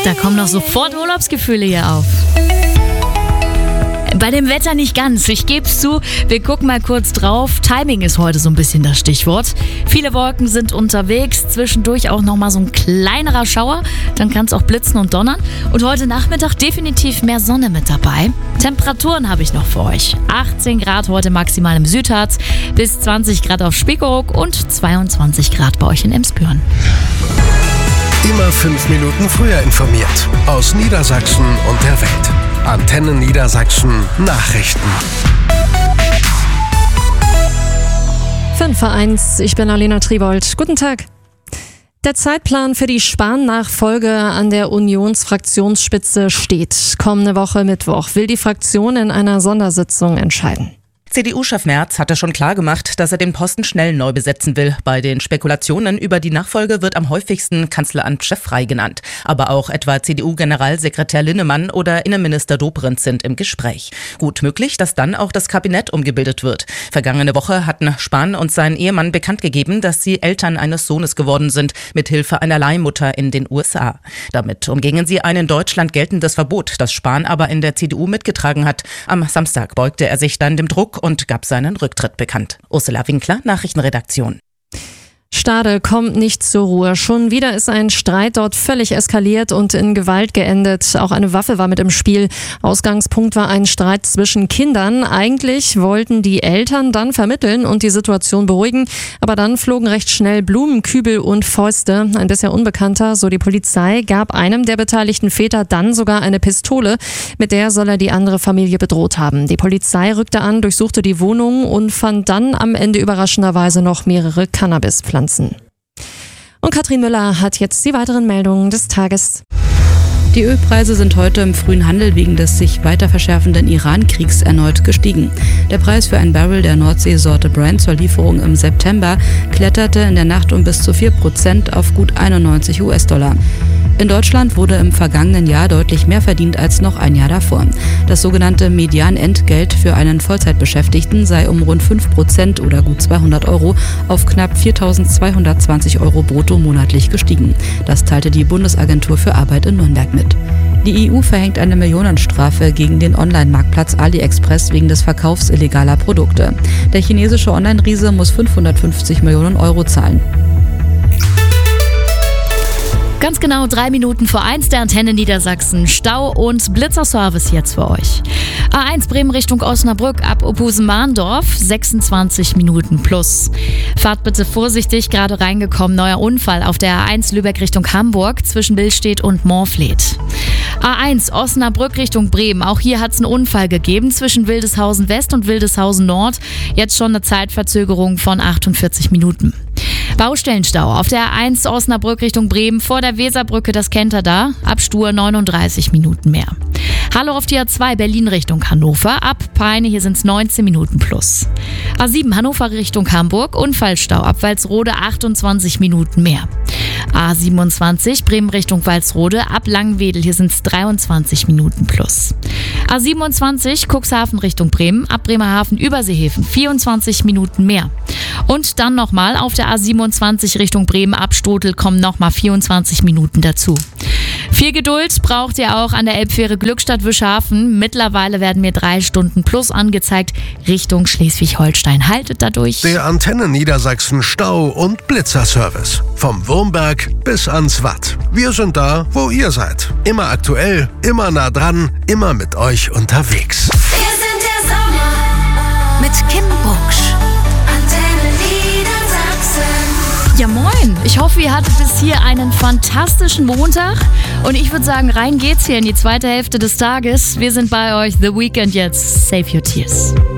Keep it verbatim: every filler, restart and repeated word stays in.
Da kommen doch sofort Urlaubsgefühle hier auf. Bei dem Wetter nicht ganz, ich geb's zu. Wir gucken mal kurz drauf. Timing ist heute so ein bisschen das Stichwort. Viele Wolken sind unterwegs, zwischendurch auch nochmal so ein kleinerer Schauer. Dann kann es auch blitzen und donnern. Und heute Nachmittag definitiv mehr Sonne mit dabei. Temperaturen habe ich noch für euch. achtzehn Grad heute maximal im Südharz, bis zwanzig Grad auf Spiekeroog und zweiundzwanzig Grad bei euch in Emsbüren. Immer fünf Minuten früher informiert. Aus Niedersachsen und der Welt. Antenne Niedersachsen Nachrichten. fünf vor eins, ich bin Alena Tribold. Guten Tag. Der Zeitplan für die Spahn-Nachfolge an der Unionsfraktionsspitze steht. Kommende Woche Mittwoch will die Fraktion in einer Sondersitzung entscheiden. C D U-Chef Merz hatte schon klargemacht, dass er den Posten schnell neu besetzen will. Bei den Spekulationen über die Nachfolge wird am häufigsten Kanzleramt-Chef Frey genannt. Aber auch etwa C D U-Generalsekretär Linnemann oder Innenminister Dobrindt sind im Gespräch. Gut möglich, dass dann auch das Kabinett umgebildet wird. Vergangene Woche hatten Spahn und sein Ehemann bekannt gegeben, dass sie Eltern eines Sohnes geworden sind, mit Hilfe einer Leihmutter in den U S A. Damit umgingen sie ein in Deutschland geltendes Verbot, das Spahn aber in der C D U mitgetragen hat. Am Samstag beugte er sich dann dem Druck und gab seinen Rücktritt bekannt. Ursula Winkler, Nachrichtenredaktion. Stade kommt nicht zur Ruhe. Schon wieder ist ein Streit dort völlig eskaliert und in Gewalt geendet. Auch eine Waffe war mit im Spiel. Ausgangspunkt war ein Streit zwischen Kindern. Eigentlich wollten die Eltern dann vermitteln und die Situation beruhigen. Aber dann flogen recht schnell Blumenkübel und Fäuste. Ein bisher Unbekannter, so die Polizei, gab einem der beteiligten Väter dann sogar eine Pistole. Mit der soll er die andere Familie bedroht haben. Die Polizei rückte an, durchsuchte die Wohnung und fand dann am Ende überraschenderweise noch mehrere Cannabispflanzen. Und Katrin Müller hat jetzt die weiteren Meldungen des Tages. Die Ölpreise sind heute im frühen Handel wegen des sich weiter verschärfenden Iran-Kriegs erneut gestiegen. Der Preis für ein Barrel der Nordseesorte Brent zur Lieferung im September kletterte in der Nacht um bis zu vier Prozent auf gut einundneunzig US-Dollar. In Deutschland wurde im vergangenen Jahr deutlich mehr verdient als noch ein Jahr davor. Das sogenannte Medianentgelt für einen Vollzeitbeschäftigten sei um rund fünf Prozent oder gut zweihundert Euro auf knapp viertausendzweihundertzwanzig Euro brutto monatlich gestiegen. Das teilte die Bundesagentur für Arbeit in Nürnberg mit. Die E U verhängt eine Millionenstrafe gegen den Online-Marktplatz AliExpress wegen des Verkaufs illegaler Produkte. Der chinesische Online-Riese muss fünfhundertfünfzig Millionen Euro zahlen. Ganz genau drei Minuten vor eins der Antenne Niedersachsen. Stau und Blitzerservice jetzt für euch. A eins Bremen Richtung Osnabrück ab Opusen-Mahndorf, sechsundzwanzig Minuten plus. Fahrt bitte vorsichtig, gerade reingekommen, neuer Unfall auf der A eins Lübeck Richtung Hamburg zwischen Billstedt und Moorfleet. A eins Osnabrück Richtung Bremen, auch hier hat es einen Unfall gegeben zwischen Wildeshausen West und Wildeshausen Nord. Jetzt schon eine Zeitverzögerung von achtundvierzig Minuten. Baustellenstau auf der A eins Osnabrück Richtung Bremen vor der Weserbrücke, das kennt ihr da, ab Stur neununddreißig Minuten mehr. Hallo auf die A zwei Berlin Richtung Hannover, ab Peine, hier sind es neunzehn Minuten plus. A sieben Hannover Richtung Hamburg, Unfallstau ab Walsrode achtundzwanzig Minuten mehr. A siebenundzwanzig Bremen Richtung Walsrode, ab Langwedel, hier sind es dreiundzwanzig Minuten plus. A siebenundzwanzig Cuxhaven Richtung Bremen, ab Bremerhaven Überseehäfen, vierundzwanzig Minuten mehr. Und dann nochmal auf der A siebenundzwanzig Richtung Bremen ab Stotel kommen nochmal vierundzwanzig Minuten dazu. Viel Geduld braucht ihr auch an der Elbfähre Glückstadt-Wischhafen. Mittlerweile werden mir drei Stunden plus angezeigt Richtung Schleswig-Holstein. Haltet dadurch. Der Antenne Niedersachsen Stau- und Blitzerservice. Vom Wurmberg bis ans Watt. Wir sind da, wo ihr seid. Immer aktuell, immer nah dran, immer mit euch unterwegs. Wir sind der Sommer mit Kim Bucksch. Ja moin, ich hoffe, ihr hattet bis hier einen fantastischen Montag und ich würde sagen, rein geht's hier in die zweite Hälfte des Tages. Wir sind bei euch, The Weekend jetzt, Save Your Tears.